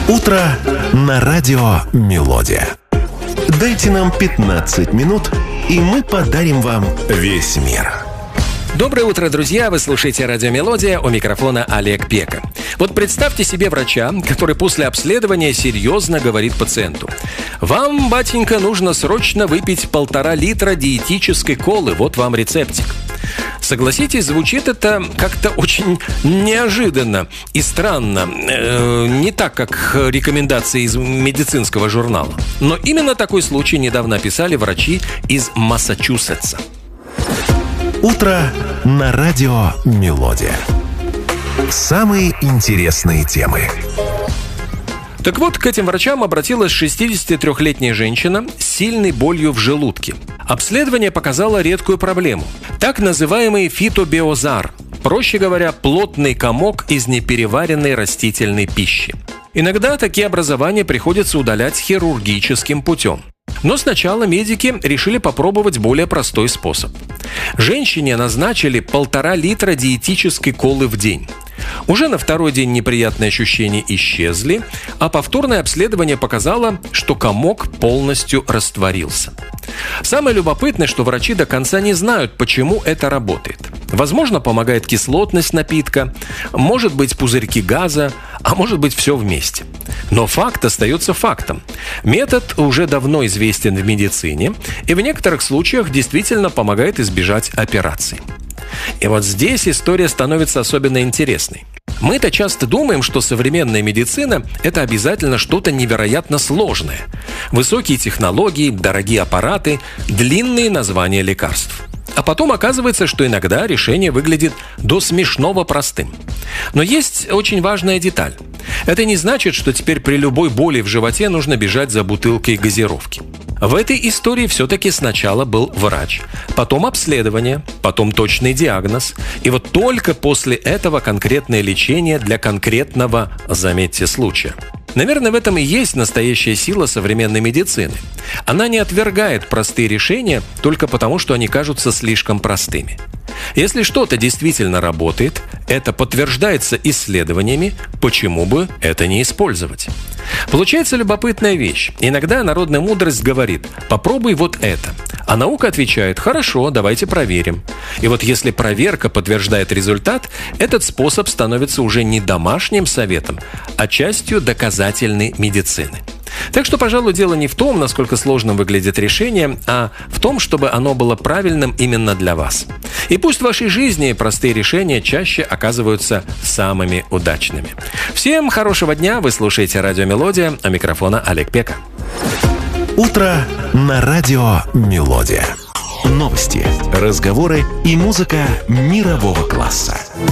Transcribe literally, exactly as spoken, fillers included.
Утро на радио «Мелодия». Дайте нам пятнадцать минут, и мы подарим вам весь мир. Доброе утро, друзья! Вы слушаете радио «Мелодия», у микрофона Олег Пека. Вот представьте себе врача, который после обследования серьезно говорит пациенту: «Вам, батенька, нужно срочно выпить полтора литра диетической колы, вот вам рецептик». Согласитесь, звучит это как-то очень неожиданно и странно. Э, не так, как рекомендации из медицинского журнала. Но именно такой случай недавно описали врачи из Массачусетса. Утро на радио «Мелодия». Самые интересные темы. Так вот, к этим врачам обратилась шестидесятитрёхлетняя женщина с сильной болью в желудке. Обследование показало редкую проблему. Так называемый фитобиозар, проще говоря, плотный комок из непереваренной растительной пищи. Иногда такие образования приходится удалять хирургическим путем. Но сначала медики решили попробовать более простой способ. Женщине назначили полтора литра диетической колы в день. Уже на второй день неприятные ощущения исчезли, а повторное обследование показало, что комок полностью растворился. Самое любопытное, что врачи до конца не знают, почему это работает. Возможно, помогает кислотность напитка, может быть, пузырьки газа, а может быть, все вместе. Но факт остается фактом. Метод уже давно известен в медицине и в некоторых случаях действительно помогает избежать операций. И вот здесь история становится особенно интересной. Мы-то часто думаем, что современная медицина – это обязательно что-то невероятно сложное. Высокие технологии, дорогие аппараты, длинные названия лекарств. А потом оказывается, что иногда решение выглядит до смешного простым. Но есть очень важная деталь. Это не значит, что теперь при любой боли в животе нужно бежать за бутылкой газировки. В этой истории все-таки сначала был врач, потом обследование, потом точный диагноз, и вот только после этого конкретное лечение для конкретного, заметьте, случая. Наверное, в этом и есть настоящая сила современной медицины. Она не отвергает простые решения только потому, что они кажутся слишком простыми. Если что-то действительно работает, это подтверждается исследованиями, почему бы это не использовать? Получается любопытная вещь. Иногда народная мудрость говорит: «Попробуй вот это». А наука отвечает: «Хорошо, давайте проверим». И вот если проверка подтверждает результат, этот способ становится уже не домашним советом, а частью доказательной медицины. Так что, пожалуй, дело не в том, насколько сложным выглядит решение, а в том, чтобы оно было правильным именно для вас. И пусть в вашей жизни простые решения чаще оказываются самыми удачными. Всем хорошего дня, вы слушаете радио «Мелодия», у микрофона Олег Пека. Утро на радио «Мелодия». Новости, разговоры и музыка мирового класса.